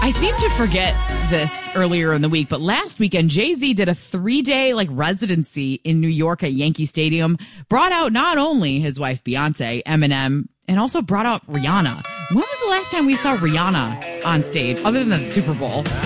I seem to forget this earlier in the week, but last weekend, Jay-Z did a 3-day residency in New York at Yankee Stadium, brought out not only his wife Beyonce, Eminem, and also brought out Rihanna. When was the last time we saw Rihanna on stage, other than the Super Bowl?